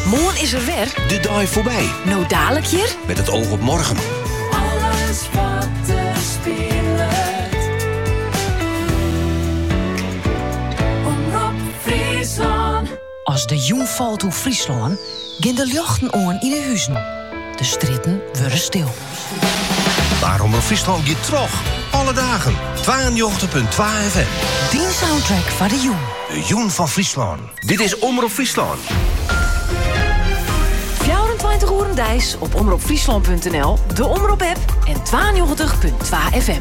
Morgen is er weer. De dag voorbij. Nou dadelijk hier. Met het oog op morgen. Alles wat er speelt. Omroep Friesland. Als de jong valt op Friesland, gaan de luchten aan in de huizen. De stritten worden stil. Waarom op Friesland je trog? Alle dagen. 92.2 FM. Die soundtrack van de jong. De Joen van Friesland. Dit is Omroep Friesland. 24 uur dijs op omroepfriesland.nl, de Omroep-app en 92.2 FM.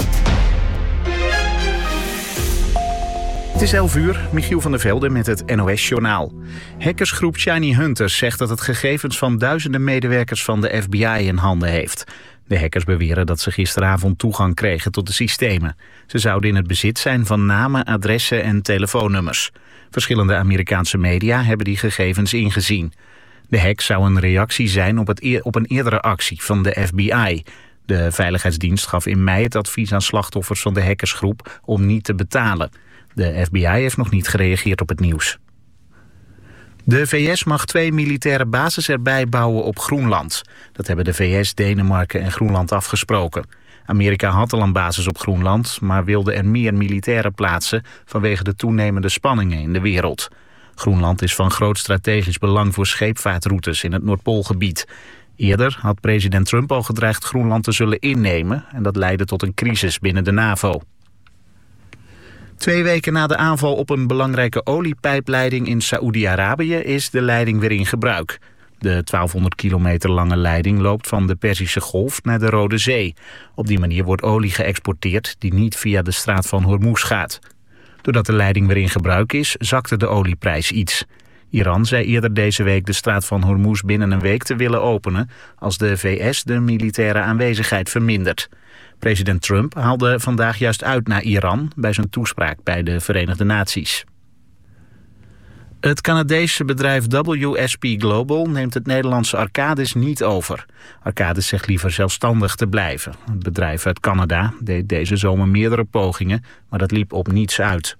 Het is 11 uur, Michiel van der Velde met het NOS-journaal. Hackersgroep Shiny Hunters zegt dat het gegevens van duizenden medewerkers van de FBI in handen heeft. De hackers beweren dat ze gisteravond toegang kregen tot de systemen. Ze zouden in het bezit zijn van namen, adressen en telefoonnummers. Verschillende Amerikaanse media hebben die gegevens ingezien. De hack zou een reactie zijn op een eerdere actie van de FBI. De Veiligheidsdienst gaf in mei het advies aan slachtoffers van de hackersgroep om niet te betalen. De FBI heeft nog niet gereageerd op het nieuws. De VS mag 2 militaire bases erbij bouwen op Groenland. Dat hebben de VS, Denemarken en Groenland afgesproken. Amerika had al een basis op Groenland, maar wilde er meer militairen plaatsen vanwege de toenemende spanningen in de wereld. Groenland is van groot strategisch belang voor scheepvaartroutes in het Noordpoolgebied. Eerder had president Trump al gedreigd Groenland te zullen innemen en dat leidde tot een crisis binnen de NAVO. 2 weken na de aanval op een belangrijke oliepijpleiding in Saoedi-Arabië is de leiding weer in gebruik. De 1200 kilometer lange leiding loopt van de Perzische Golf naar de Rode Zee. Op die manier wordt olie geëxporteerd die niet via de straat van Hormuz gaat. Doordat de leiding weer in gebruik is, zakte de olieprijs iets. Iran zei eerder deze week de straat van Hormuz binnen een week te willen openen als de VS de militaire aanwezigheid vermindert. President Trump haalde vandaag juist uit naar Iran bij zijn toespraak bij de Verenigde Naties. Het Canadese bedrijf WSP Global neemt het Nederlandse Arcadis niet over. Arcadis zegt liever zelfstandig te blijven. Het bedrijf uit Canada deed deze zomer meerdere pogingen, maar dat liep op niets uit.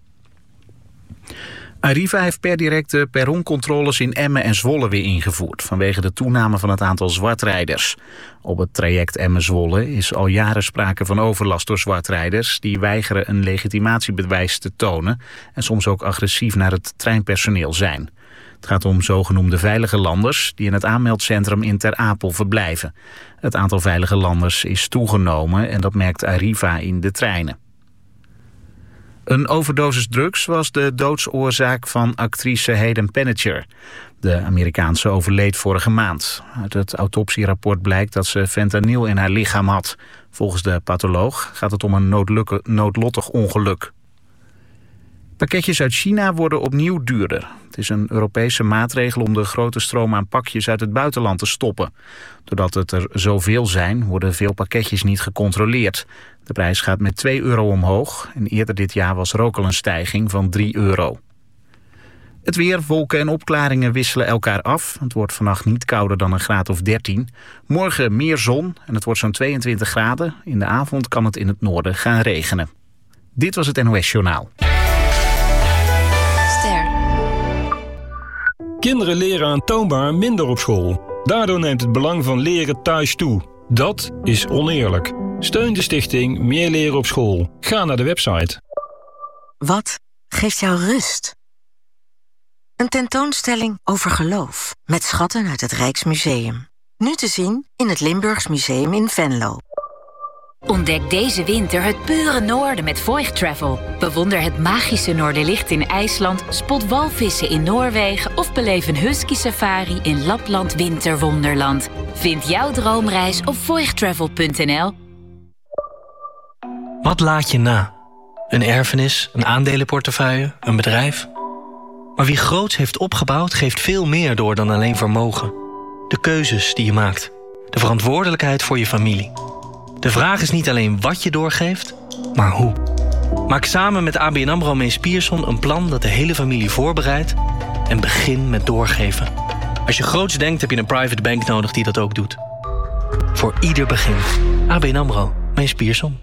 Arriva heeft per direct de perroncontroles in Emmen en Zwolle weer ingevoerd vanwege de toename van het aantal zwartrijders. Op het traject Emmen-Zwolle is al jaren sprake van overlast door zwartrijders die weigeren een legitimatiebewijs te tonen en soms ook agressief naar het treinpersoneel zijn. Het gaat om zogenoemde veilige landers die in het aanmeldcentrum in Ter Apel verblijven. Het aantal veilige landers is toegenomen en dat merkt Arriva in de treinen. Een overdosis drugs was de doodsoorzaak van actrice Hayden Panettiere. De Amerikaanse overleed vorige maand. Uit het autopsierapport blijkt dat ze fentanyl in haar lichaam had. Volgens de patholoog gaat het om een noodlottig ongeluk. Pakketjes uit China worden opnieuw duurder. Het is een Europese maatregel om de grote stroom aan pakjes uit het buitenland te stoppen. Doordat het er zoveel zijn, worden veel pakketjes niet gecontroleerd. De prijs gaat met €2 omhoog en eerder dit jaar was er ook al een stijging van €3. Het weer, wolken en opklaringen wisselen elkaar af. Het wordt vannacht niet kouder dan een graad of 13. Morgen meer zon en het wordt zo'n 22 graden. In de avond kan het in het noorden gaan regenen. Dit was het NOS Journaal. Kinderen leren aantoonbaar minder op school. Daardoor neemt het belang van leren thuis toe. Dat is oneerlijk. Steun de stichting Meer Leren op School. Ga naar de website. Wat geeft jou rust? Een tentoonstelling over geloof met schatten uit het Rijksmuseum. Nu te zien in het Limburgs Museum in Venlo. Ontdek deze winter het pure noorden met Voigt Travel. Bewonder het magische Noorderlicht in IJsland, spot walvissen in Noorwegen of beleef een husky safari in Lapland Winterwonderland. Vind jouw droomreis op voigttravel.nl. Wat laat je na? Een erfenis, een aandelenportefeuille, een bedrijf? Maar wie groots heeft opgebouwd, geeft veel meer door dan alleen vermogen. De keuzes die je maakt. De verantwoordelijkheid voor je familie. De vraag is niet alleen wat je doorgeeft, maar hoe. Maak samen met ABN AMRO Mees Pierson een plan dat de hele familie voorbereidt en begin met doorgeven. Als je groots denkt, heb je een private bank nodig die dat ook doet. Voor ieder begin. ABN AMRO Mees Pierson.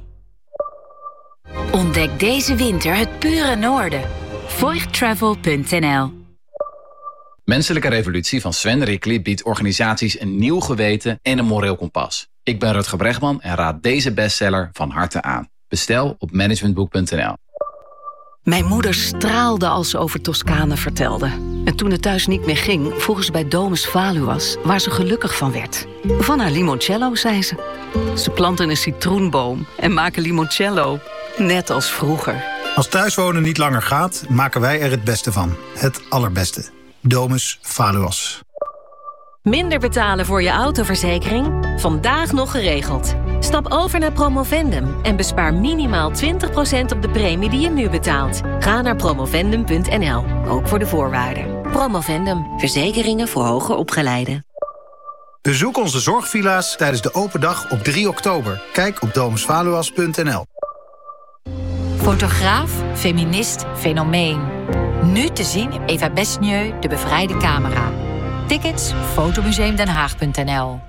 Ontdek deze winter het pure noorden. Voigttravel.nl. Menselijke Revolutie van Sven Rickly biedt organisaties een nieuw geweten en een moreel kompas. Ik ben Rutger Bregman en raad deze bestseller van harte aan. Bestel op managementboek.nl. Mijn moeder straalde als ze over Toscane vertelde. En toen het thuis niet meer ging, vroegen ze bij Domus Valuas waar ze gelukkig van werd. Van haar limoncello, zei ze. Ze planten een citroenboom en maken limoncello, net als vroeger. Als thuiswonen niet langer gaat, maken wij er het beste van. Het allerbeste. Domus Valuas. Minder betalen voor je autoverzekering? Vandaag nog geregeld. Stap over naar Promovendum en bespaar minimaal 20% op de premie die je nu betaalt. Ga naar promovendum.nl, ook voor de voorwaarden. Promovendum, verzekeringen voor hoger opgeleiden. Bezoek onze zorgvilla's tijdens de open dag op 3 oktober. Kijk op domusvaluas.nl. Fotograaf, feminist, fenomeen. Nu te zien in Eva Besnieu, De Bevrijde Camera. Tickets, fotomuseumdenhaag.nl.